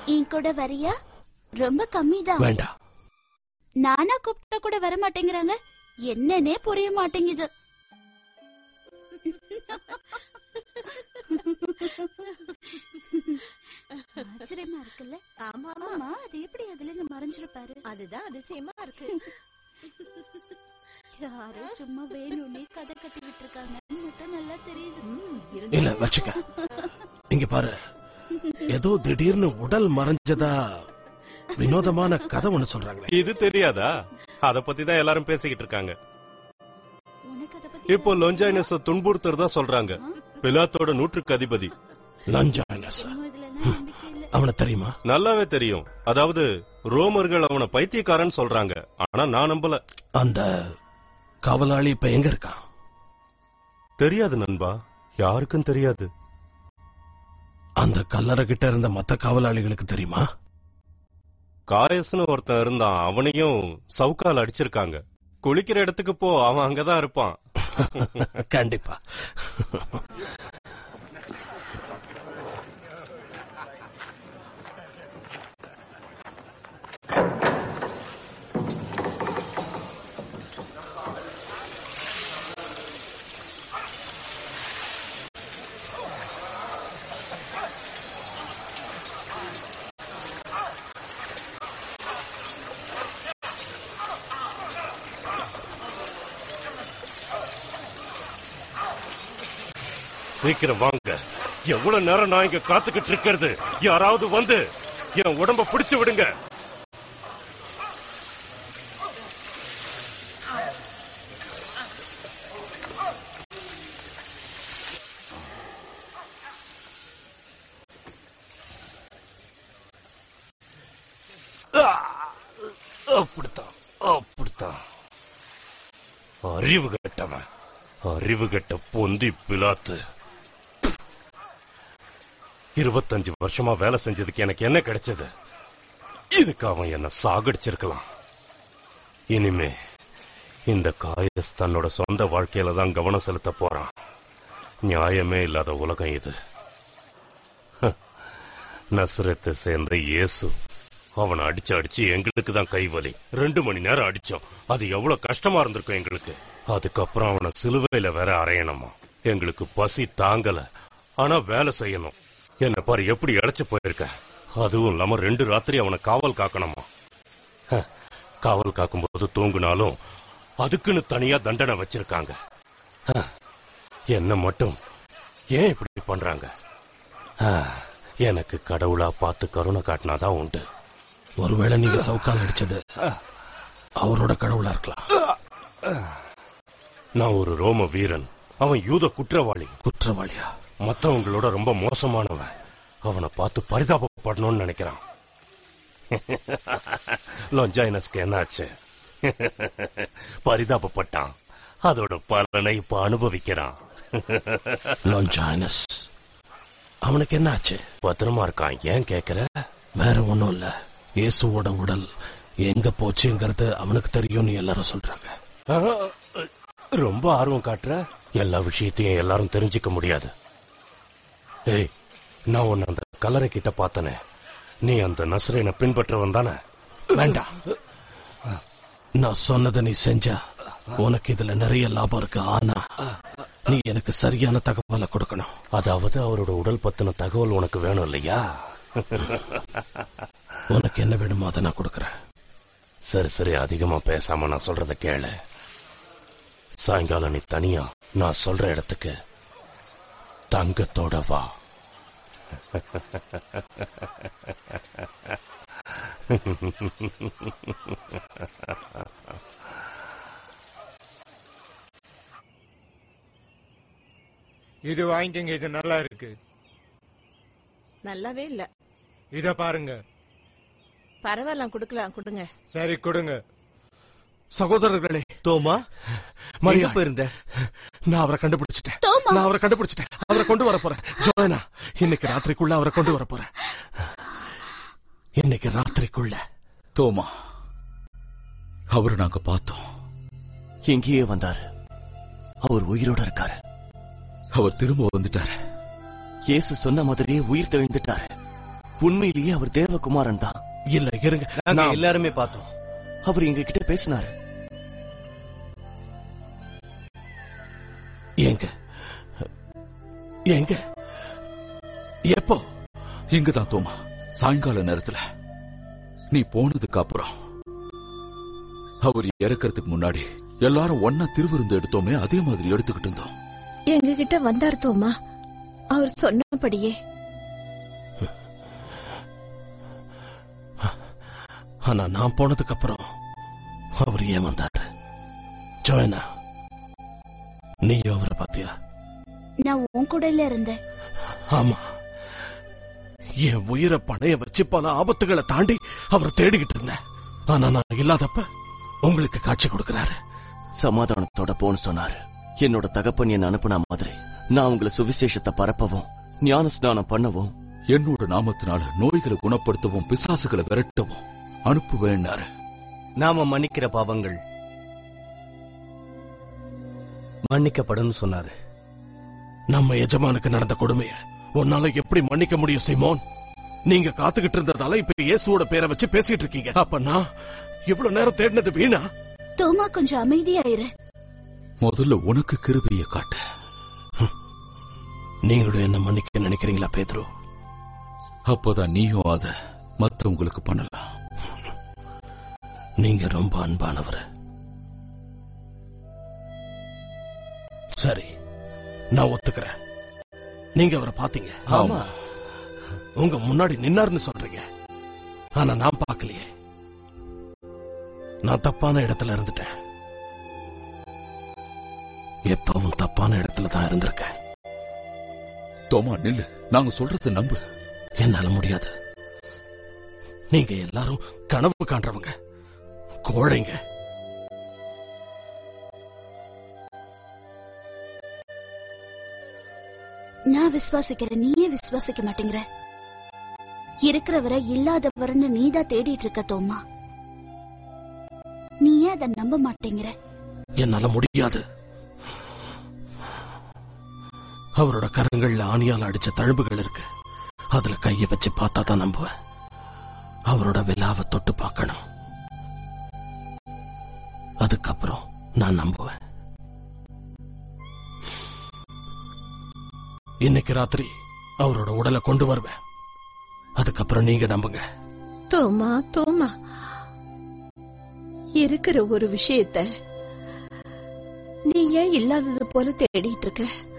என் கூட வரியா? ரொம்ப கம்மிதான். வேண்டாம். நானா கூப்பிட்டா கூட வர மாட்டேங்கிறாங்க. என்னன்னே புரிய மாட்டேங்குது. ஆச்சரியமா இருக்குல்ல? ஆமா ஆமா, அது எப்படி அதுல இருந்து மறைஞ்சிருப்பாரு? அதுதான் அதிசயமா இருக்கு. யாரோ சும்மா வேணும்னே கதை கட்டி விட்டு இருக்காங்க. மட்டும் நல்லா தெரியுது. இல்ல வச்சுக்க. இங்க பாரு, ஏதோ திடீர்னு உடல் மறைஞ்சதா வினோதமான கதை ஒண்ணு சொல்றாங்களே. இது தெரியாதா? அத பத்தி தான் எல்லாரும் பேசிக்கிட்டு இருக்காங்க. உனக்கு அத பத்தி இப்போ லொஞ்சாயினஸ் துன்புறுத்துறதா சொல்றாங்க. பிலாத்தோட 100க்கு அதிபதி. லொஞ்சாயினஸ் அவன தெரியுமா? நல்லாவே தெரியும். அதாவது ரோமர்கள் அவனை பைத்தியக்காரன் சொல்றாங்க. ஆனா நான் நம்பல. அந்த காவலாளி இப்ப எங்க இருக்கான்? தெரியாது நண்பா, யாருக்கும் தெரியாது. அந்த கல்லறை கிட்ட இருந்த மத்த காவலாளிகளுக்கு தெரியுமா? காயஸ்னு ஒருத்தன் இருந்தான். அவனையும் சவுக்கால் அடிச்சிருக்காங்க. குளிக்கிற இடத்துக்கு போ, அவன் அங்கதான் இருப்பான். கண்டிப்பா. சீக்கிரம் வாங்க. எவ்வளவு நேரம் நான் இங்க காத்துக்கிட்டு இருக்கிறது? யாராவது வந்து என் உடம்ப பிடிச்சு விடுங்க. அப்படித்தான், அப்படித்தான். அறிவு கட்டவன், அறிவு கட்ட பொந்தி பிலாத்து. 25 வருஷமா வேலை செஞ்சதுக்கு எனக்கு என்ன கிடைச்சது? இதுக்கு அவன் என்ன சாகடிச்சிருக்கலாம். இனிமே இந்த காயஸ் தன்னோட சொந்த வாழ்க்கையில தான் கவனம் செலுத்த போறான். நியாயமே இல்லாத உலகம் இது. நசரத்தை சேர்ந்த இயேசு அவனை அடிச்சு அடிச்சு எங்களுக்கு தான் கைவலி. 2 மணி நேரம் அடிச்சோம். அது எவ்வளவு கஷ்டமா இருந்திருக்கும் எங்களுக்கு. அதுக்கப்புறம் அவனை சிலுவையில வேற அறையணுமா. எங்களுக்கு பசி தாங்கல, ஆனா வேலை செய்யணும். என்ன பாரு எப்படி இழைச்சு போயிருக்க. அதுவும் இல்லாம 2 ராத்திரி அவனை காவல் காக்கணுமா. காவல் காக்கும்போது தூங்குனாலும் அதுக்குன்னு தனியா தண்டனை வச்சிருக்காங்க. என்ன மட்டும் ஏன் இப்படி பண்றாங்க? எனக்கு கடவுளா பார்த்து கருணை காட்டினாதான் உண்டு. ஒருவேளை நீங்க சவுக்கால் அடிச்சது அவரோட கடவுளா இருக்கலாம். நான் ஒரு ரோம வீரன், அவன் யூத குற்றவாளி. குற்றவாளியா? மத்தவங்களோட ரொம்ப மோசமானவன். அவனை பார்த்து பரிதாபப்படணும்னு நினைக்கிறான். லொஞ்சாயினஸ்க்கு என்னாச்சு? பரிதாபப்பட்டான். அதோட பலனை இப்ப அனுபவிக்கிறான். லொஞ்சாயினஸ் அவனுக்கு என்னாச்சு? பத்திரமா இருக்கான். ஏன் கேக்குற? வேற ஒண்ணும் இல்ல. இயேசுவோட உடல் எங்க போச்சுங்கிறது அவனுக்கு தெரியும்னு எல்லாரும் சொல்றாங்க. ரொம்ப ஆர்வம் காட்டுற. எல்லா விஷயத்தையும் எல்லாரும் தெரிஞ்சுக்க முடியாது. ஏய், நான் உன்னை அந்த கல்லறை கிட்ட பார்த்தனே. நீ அந்த நஸ்ரேனை பின்பற்றவன் தானே? வேண்டாம், நான் சொன்னதை நீ செஞ்சா உனக்கு இதுல நிறைய லாபம் இருக்கு. ஆனா நீ எனக்கு சரியான தகவலை கொடுக்கணும். அதாவது அவரோட உடல் பத்தின தகவல் உனக்கு வேணும் இல்லையா? உனக்கு என்ன வேணுமோ அதை நான் கொடுக்கறேன். சரி சரி, அதிகமா பேசாம நான் சொல்றத கேளு. சாயங்காலம் நீ தனியா நான் சொல்ற இடத்துக்கு தங்கத்தோட வா. இது வாங்கிக்கங்க, இது நல்லா இருக்கு. நல்லாவே இல்ல. இத பாருங்க. பரவாயில்ல, கொடுக்கலாம், கொடுங்க. சரி கொடுங்க. சகோதரர்களே, தோமா மரியா போயிருந்த? நான் அவரை கண்டுபிடிச்சிட்டேன். அவரை கொண்டு வர போறேன். ஜோனா, இன்னைக்கு ராத்திரிக்குள்ள அவரை கொண்டு வர போறேன். இன்னைக்கு ராத்திரிக்குள்ள. தோமா, அவரை நாங்க பார்த்தோம். எங்கேயே வந்தாரு. அவர் உயிரோட இருக்காரு. அவர் திரும்ப வந்துட்டாரு. இயேசு சொன்ன மாதிரியே உயிர் தெழுந்துட்டாரு. உண்மையிலேயே அவர் தேவகுமாரன் தான். இல்ல இருங்க, நாங்க எல்லாருமே பார்த்தோம். அவர் எங்க கிட்ட பேசினாரு. எங்க எங்க எப்போ? இங்கதான் தோமா, சாயங்கால நேரத்துல. நீ போனதுக்கு அப்புறம் அவர் இறக்கறதுக்கு முன்னாடி எல்லாரும் ஒன்னா திருவிருந்து எடுத்தோமே, அதே மாதிரி எடுத்துக்கிட்டு இருந்தோம். எங்க கிட்ட வந்தார் தோமா, அவர் சொன்னபடியே. ஆனா நான் போனதுக்கு அப்புறம் அவர் ஏன் வந்தாரு? ஜோயனா, நீயும் அவரை பாத்தியா? நான் உன் கூடல இருந்தேன். ஆமா, என் உயிரை பணைய வச்சு பல ஆபத்துகளை தாண்டி அவரை தேடிக்கிட்டு இருந்தேன். ஆனா நான் இல்லாதப்ப உங்களுக்கு காட்சி கொடுக்கிறாரு. சமாதானத்தோட போன்னு சொன்னாரு. என்னோட தகப்பன் என்ன அனுப்புன மாதிரி நான் உங்களை சுவிசேஷத்தை பரப்பவும் ஞான ஸ்நானம் பண்ணவும், என்னோட நாமத்தினால நோய்களை குணப்படுத்தவும் பிசாசுகளை விரட்டவும் அனுப்புவேன்னாரு. நாம மன்னிக்கிற பாவங்கள் மன்னிக்கப்படும் சொன்னாரு. நம்ம எஜமானுக்கு நடந்த கொடுமைய உன்னால எப்படி மன்னிக்க முடியும் சீமோன்? நீங்க காத்துக்கிட்டு இருந்ததால இப்ப இயேசுவோட பேரை வச்சு பேசிட்டு இருக்கீங்க. அப்ப நான் இவ்வளவு நேரம் தேடினது வீணா? தோமா, கொஞ்சம் அமைதியாயிரு. முதல்ல உனக்கு கிருபையை காட்டு. நீங்களும் என்ன மன்னிக்க நினைக்கிறீங்களா பேதுரு? அப்போதான் நீயும் அத மத்தவங்களுக்கு பண்ணலாம். நீங்க ரொம்ப அன்பானவர். சரி, நான் ஒத்துக்கிறேன். நீங்க அவரை பாத்தீங்க. ஆமா, உங்க முன்னாடி நின்னாருன்னு சொல்றீங்க. ஆனா நான் பார்க்கலையே. நான் தப்பான இடத்துல இருந்துட்டேன். எப்பவும் தப்பான இடத்துல தான் இருந்திருக்கேன். தோமா நில்லு, நாங்க சொல்றத நம்பு. என்னால முடியாது. நீங்க எல்லாரும் கனவு காண்றவங்க, கோழைங்க. நான் விசுவாசிக்கிறேன், நீயே விசுவாசிக்க மாட்டேங்கிற. இருக்கிறவரை இல்லாதவர்னு நீதான் தேடிட்டு இருக்க தோமா. நீயே அதை நம்ப மாட்டேங்கிற. என்னால முடியாது. அவரோட கரங்கள்ல ஆணியால் அடிச்ச தழும்புகள் இருக்கு. அதுல கைய வச்சு பார்த்தா தான் நம்புவேன். அவரோட விழாவை தொட்டு பார்க்கணும். அதுக்கப்புறம் நான் நம்புவேன். இன்னைக்கு ராத்திரி அவரோட உடலை கொண்டு வருவேன். அதுக்கப்புறம் நீங்க நம்புங்க. தோமா தோமா, இருக்கிற ஒரு விஷயத்த நீ ஏன் இல்லாதது போல தேடிட்டு இருக்க?